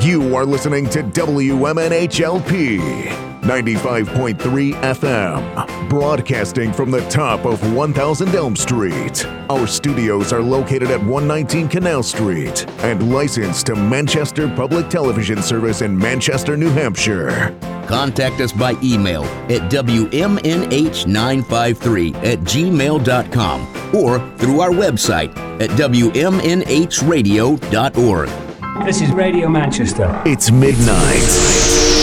You are listening to WMNHLP 95.3 FM, broadcasting from the top of 1000 Elm Street. Our studios are located at 119 Canal Street and licensed to Manchester Public Television Service in Manchester, New Hampshire. Contact us by email at WMNH953@gmail.com or through our website at WMNHradio.org. This is Radio Manchester. It's midnight.